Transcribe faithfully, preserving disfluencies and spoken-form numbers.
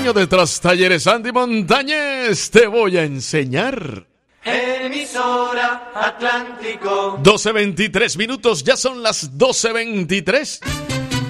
dueño de Trastalleres Andy Montañez, te voy a enseñar. Emisora Atlántico. doce veintitrés minutos, ya son las doce veintitrés.